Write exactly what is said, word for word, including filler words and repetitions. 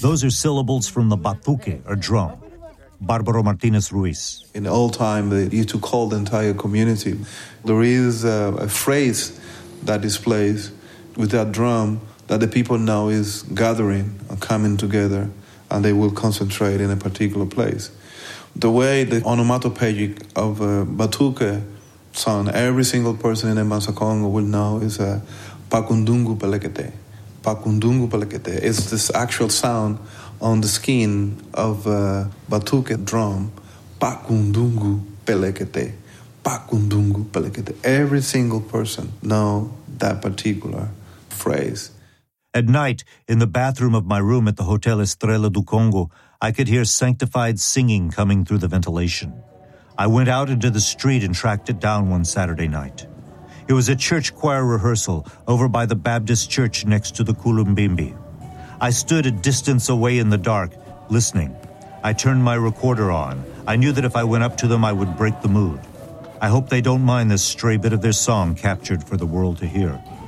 Those are syllables from the batuque, or drum. Barbaro Martinez Ruiz. In the old time, they used to call the entire community. There is a, a phrase that displays with that drum that the people know is gathering and coming together, and they will concentrate in a particular place. The way the onomatopoeic of a batuque sound, every single person in the Mansa-Congo will know is a pakundungu pelekete. Pakundungu pelekete. It's this actual sound on the skin of a batuque drum. Pakundungu pelekete. Pakundungu pelekete. Every single person know that particular phrase. At night, in the bathroom of my room at the Hotel Estrela do Congo, I could hear sanctified singing coming through the ventilation. I went out into the street and tracked it down one Saturday night. It was a church choir rehearsal over by the Baptist church next to the Kulumbimbi. I stood a distance away in the dark, listening. I turned my recorder on. I knew that if I went up to them, I would break the mood. I hope they don't mind this stray bit of their song captured for the world to hear.